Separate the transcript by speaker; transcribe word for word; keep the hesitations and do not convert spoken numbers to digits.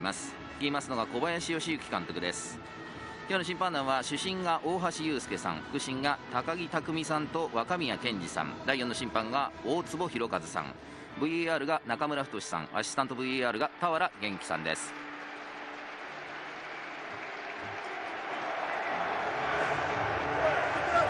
Speaker 1: ます言いますのが小林義行監督です。今日の審判団は主審が大橋祐介さん、副審が高木匠さんと若宮健二さん、だいよんの審判が大坪弘和さん、 ブイエーアール が中村太さん、アシスタント ブイエーアール が俵元気さんです。